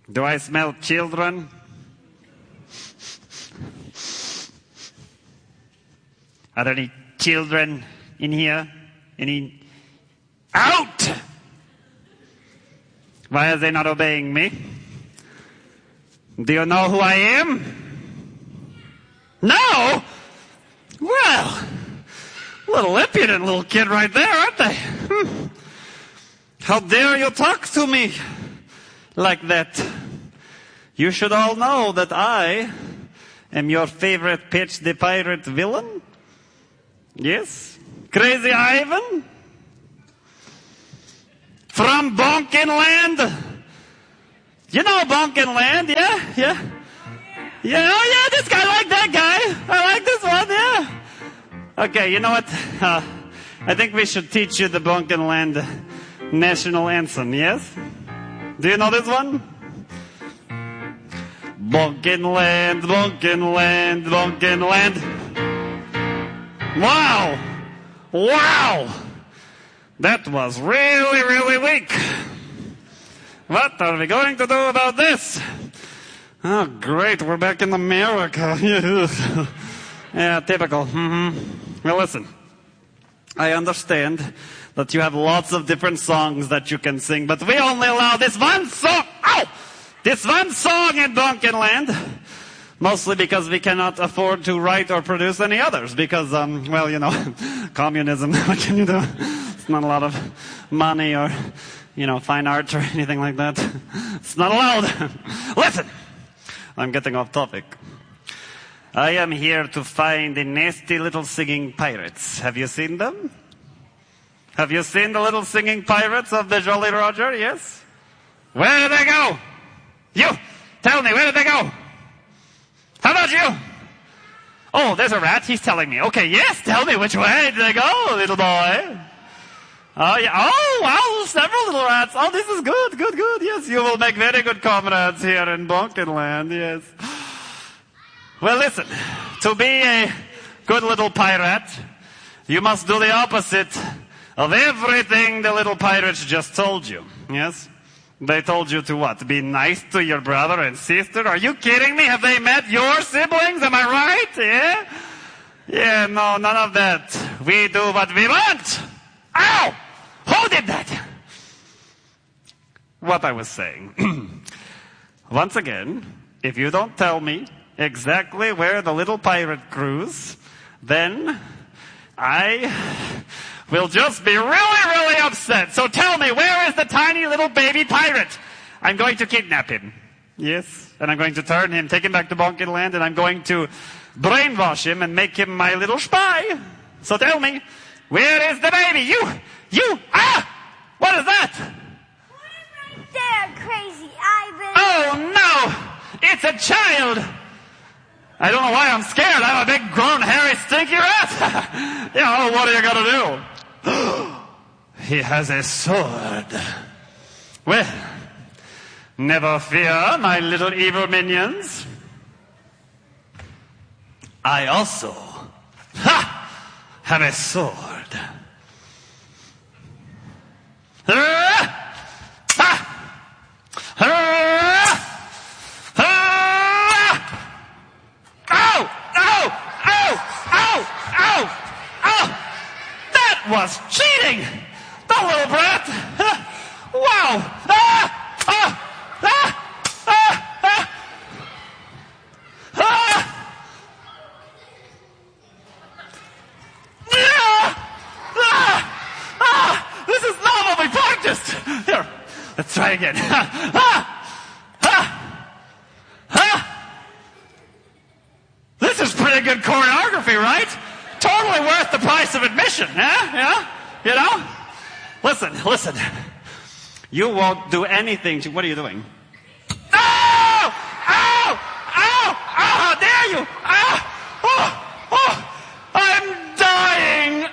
Do I smell children? Are there any children in here? Any? Out! Why are they not obeying me? Do you know who I am? No? Well, little impudent little kid right there, aren't they? How dare you talk to me like that? You should all know that I am your favorite Pitch the Pirate villain. Yes? Crazy Ivan? From Bonkinland? You know Bonkinland, yeah? Yeah? Yeah, oh yeah, this guy, I like that guy. I like this one, yeah. Okay, you know what? I think we should teach you the Bonkinland national anthem, yes? Do you know this one? Bonkinland, Bonkinland, Bonkinland. Wow! Wow! That was really, really weak. What are we going to do about this? Oh, great, we're back in America. Yeah, typical. Well, listen, I understand that you have lots of different songs that you can sing, but we only allow this one song. Ow! This one song in Bonkinland. Mostly because we cannot afford to write or produce any others. Because, well, you know, communism, what can you do? It's not a lot of money or, you know, fine art or anything like that. It's not allowed. Listen, I'm getting off topic. I am here to find the nasty little singing pirates. Have you seen them? Have you seen the little singing pirates of the Jolly Roger? Yes? Where did they go? You! Tell me, where did they go? How about you? Oh, there's a rat. He's telling me. Okay, yes, tell me which way did they go, little boy? Oh, yeah. Oh, wow, several little rats. Oh, this is good, good, good. Yes, you will make very good comrades here in Bonkinland, yes. Well, listen, to be a good little pirate, you must do the opposite of everything the little pirates just told you, yes? They told you to what? Be nice to your brother and sister? Are you kidding me? Have they met your siblings? Am I right? Yeah? Yeah, no, none of that. We do what we want. Ow! Who did that? What I was saying. Once again, if you don't tell me exactly where the little pirate cruise, then I will just be really, really upset. So tell me, where is the tiny little baby pirate? I'm going to kidnap him. Yes, and I'm going to turn him, take him back to Bonkinland, and I'm going to brainwash him and make him my little spy. So tell me, where is the baby? You, what is that? Right there, crazy Ivan. Oh no, it's a child. I don't know why I'm scared. I'm a big, grown, hairy, stinky rat. Yeah, what are you going to do? He has a sword. Well, never fear, my little evil minions. I also have a sword. Was cheating! The little brat! Wow! This is not what we practiced! Here, let's try again. This is pretty good choreography, right? Totally worth the price of admission, yeah? You know? Listen. You won't do anything to... What are you doing? Ow! Ow! Ow! Ow! How dare you! I'm dying!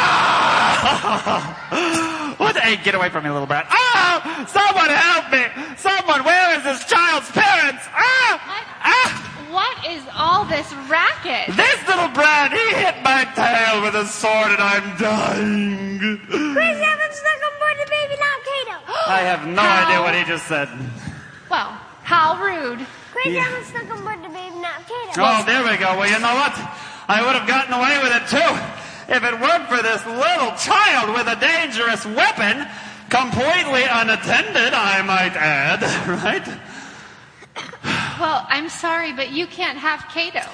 What? Hey, get away from me, little brat. Someone help me! Someone, where is this child's parents? What is all this racket? This little brat, he hit my tail with a sword and I'm dying. Chris Evans stuck on board the baby Long Kato. I have no idea what he just said. Well, How rude. Crazy, Yeah. I'm a snuck and bird the baby, not Kato. Oh, there we go. Well, you know what? I would have gotten away with it too if it weren't for this little child with a dangerous weapon, completely unattended, I might add, right? Well, I'm sorry, but you can't have Kato.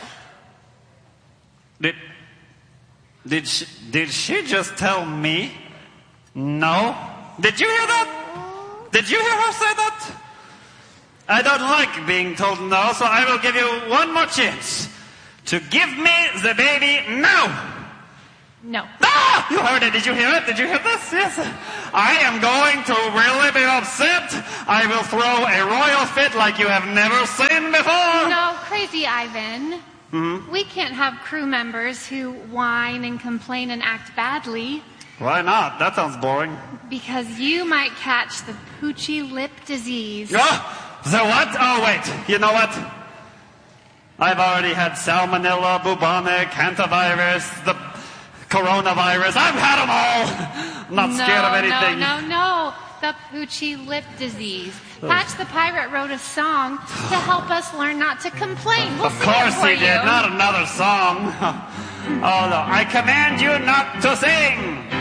Did she just tell me? No? Did you hear that? Did you hear her say that? I don't like being told no, so I will give you one more chance to give me the baby now. No. Ah! You heard it. Did you hear it? Did you hear this? Yes. I am going to really be upset. I will throw a royal fit like you have never seen before. No, Crazy Ivan. We can't have crew members who whine and complain and act badly Why not? That sounds boring. because you might catch the poochy lip disease. Oh, the what? Oh, wait. You know what? I've already had salmonella, bubonic, hantavirus, the coronavirus. I've had them all. I'm not scared of anything. No. The poochy lip diseze. Patch the Pirate wrote a song to help us learn not to complain. We'll Of sing it course for he did. you. Not another song. Oh, no. I command you not to sing.